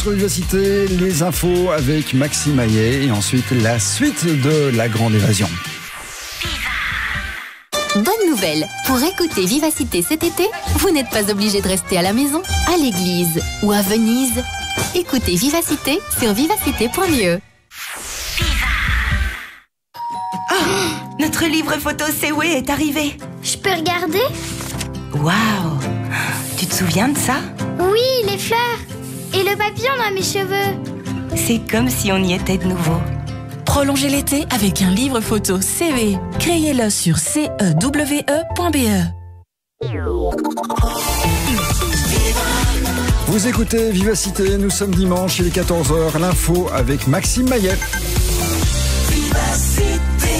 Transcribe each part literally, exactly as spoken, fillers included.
sur Vivacité, les infos avec Maxime Maillet et ensuite la suite de La Grande Évasion. Bonne nouvelle, pour écouter Vivacité cet été, vous n'êtes pas obligé de rester à la maison, à l'église ou à Venise. Écoutez Vivacité sur vivacité point b e. Oh, notre livre photo Sewe est arrivé. Je peux regarder? Waouh! Tu te souviens de ça? Oui, les fleurs et le papillon dans mes cheveux. C'est comme si on y était de nouveau. Prolongez l'été avec un livre photo C V. Créez-le sur c e w e point b e. Vous écoutez Vivacité, nous sommes dimanche, il est quatorze heures, l'info avec Maxime Maillet. Vivacité.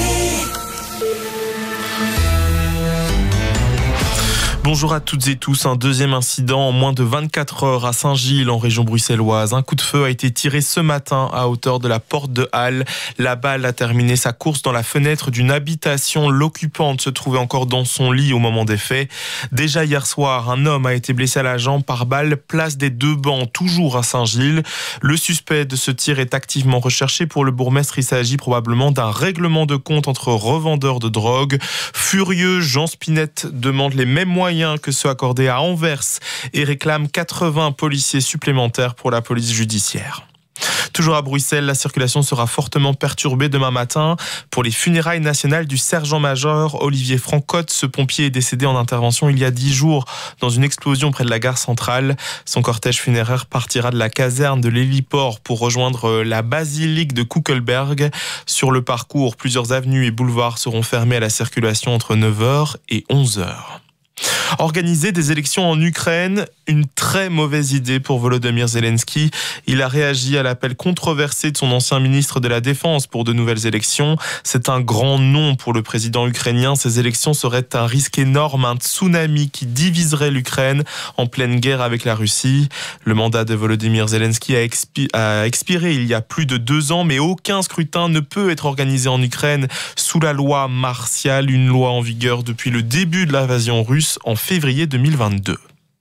Bonjour à toutes et tous. Un deuxième incident en moins de vingt-quatre heures à Saint-Gilles, en région bruxelloise. Un coup de feu a été tiré ce matin à hauteur de la porte de Halle. La balle a terminé sa course dans la fenêtre d'une habitation. L'occupante se trouvait encore dans son lit au moment des faits. Déjà hier soir, un homme a été blessé à la jambe par balle, place des Deux Bancs, toujours à Saint-Gilles. Le suspect de ce tir est activement recherché. Pour le bourgmestre, il s'agit probablement d'un règlement de compte entre revendeurs de drogue. Furieux, Jean Spinette demande les mêmes moyens que ceux accordés à Anvers et réclame quatre-vingts policiers supplémentaires pour la police judiciaire. Toujours à Bruxelles, la circulation sera fortement perturbée demain matin pour les funérailles nationales du sergent-major Olivier Francotte. Ce pompier est décédé en intervention il y a dix jours dans une explosion près de la gare centrale. Son cortège funéraire partira de la caserne de l'héliport pour rejoindre la basilique de Kuckelberg. Sur le parcours, plusieurs avenues et boulevards seront fermés à la circulation entre neuf heures et onze heures. Organiser des élections en Ukraine, une très mauvaise idée pour Volodymyr Zelensky. Il a réagi à l'appel controversé de son ancien ministre de la Défense pour de nouvelles élections. C'est un grand non pour le président ukrainien. Ces élections seraient un risque énorme, un tsunami qui diviserait l'Ukraine en pleine guerre avec la Russie. Le mandat de Volodymyr Zelensky a, expi- a expiré il y a plus de deux ans, mais aucun scrutin ne peut être organisé en Ukraine sous la loi martiale, une loi en vigueur depuis le début de l'invasion russe en février deux mille vingt-deux.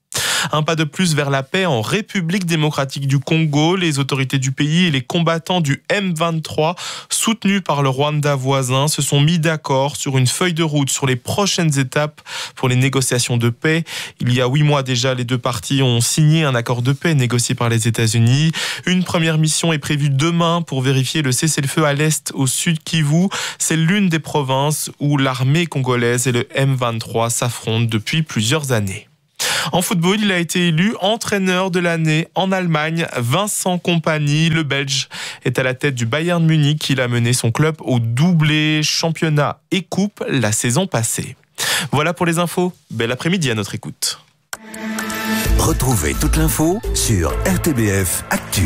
Un pas de plus vers la paix en République démocratique du Congo. Les autorités du pays et les combattants du M vingt-trois, soutenus par le Rwanda voisin, se sont mis d'accord sur une feuille de route sur les prochaines étapes pour les négociations de paix. Il y a huit mois déjà, les deux parties ont signé un accord de paix négocié par les États-Unis. Une première mission est prévue demain pour vérifier le cessez-le-feu à l'est, au sud Kivu. C'est l'une des provinces où l'armée congolaise et le M vingt-trois s'affrontent depuis plusieurs années. En football, il a été élu entraîneur de l'année en Allemagne. Vincent Kompany, le Belge, est à la tête du Bayern Munich. Il a mené son club au doublé championnat et coupe la saison passée. Voilà pour les infos. Bel après-midi à notre écoute. Retrouvez toute l'info sur R T B F Actu.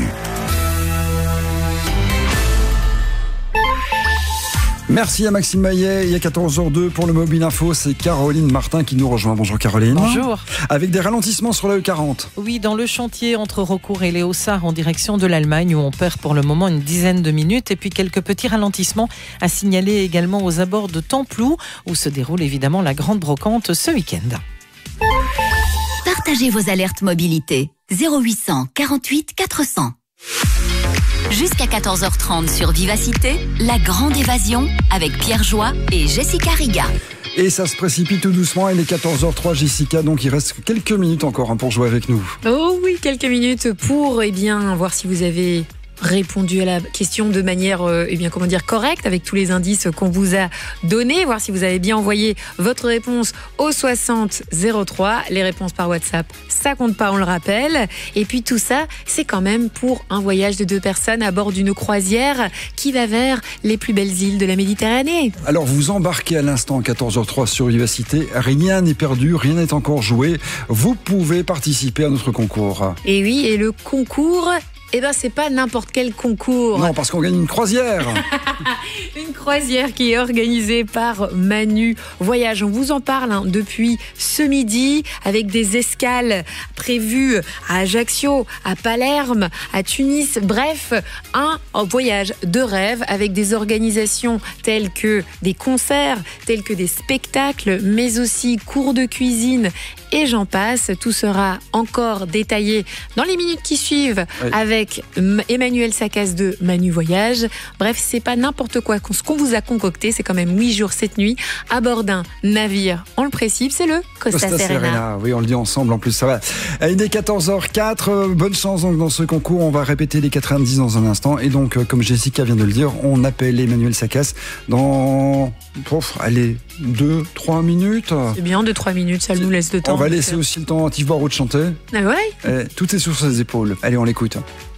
Merci à Maxime Maillet. Il y a quatorze heures deux pour le Mobile Info. C'est Caroline Martin qui nous rejoint. Bonjour Caroline. Bonjour. Avec des ralentissements sur la E quarante. Oui, dans le chantier entre Raucourt et Léossard en direction de l'Allemagne où on perd pour le moment une dizaine de minutes. Et puis quelques petits ralentissements à signaler également aux abords de Templou où se déroule évidemment la grande brocante ce week-end. Partagez vos alertes mobilité. zéro huit cent quarante-huit quatre cents. Jusqu'à quatorze heures trente sur Vivacité, La Grande Évasion avec Pierre Joie et Jessica Riga. Et ça se précipite tout doucement. Il est quatorze heures trois, Jessica, donc il reste quelques minutes encore hein, pour jouer avec nous. Oh oui, quelques minutes pour eh bien, voir si vous avez répondu à la question de manière euh, eh bien, comment dire, correcte avec tous les indices qu'on vous a donnés, voir si vous avez bien envoyé votre réponse au soixante zéro trois. Les réponses par WhatsApp, ça compte pas, on le rappelle. Et puis tout ça, c'est quand même pour un voyage de deux personnes à bord d'une croisière qui va vers les plus belles îles de la Méditerranée. Alors vous embarquez à l'instant à quatorze heures trois sur Vivacité. Rien n'est perdu, rien n'est encore joué. Vous pouvez participer à notre concours. Et oui, et le concours... Eh ben, c'est pas n'importe quel concours. Non, parce qu'on gagne une croisière. Une croisière qui est organisée par Manu Voyage. On vous en parle hein, depuis ce midi avec des escales prévues à Ajaccio, à Palerme, à Tunis. Bref, un voyage de rêve avec des organisations telles que des concerts, tels que des spectacles, mais aussi cours de cuisine et j'en passe. Tout sera encore détaillé dans les minutes qui suivent oui. avec Emmanuel Sacasse de Manu Voyage. Bref, c'est pas n'importe quoi. Ce qu'on vous a concocté, c'est quand même huit jours, sept nuits à bord d'un navire. On le précise, c'est le Costa, Costa Serena. Serena. Oui, on le dit ensemble en plus, ça va. Il est quatorze heures quatre. Bonne chance donc dans ce concours. On va répéter les quatre-vingt-dix dans un instant. Et donc, comme Jessica vient de le dire, on appelle Emmanuel Sacasse dans, pouf, allez, deux, trois minutes. C'est bien, deux, trois minutes, ça nous laisse de temps. On va laisser aussi le temps à Yves Barraud de chanter. Ah ouais? Eh, tout est sur ses épaules. Allez, on l'écoute.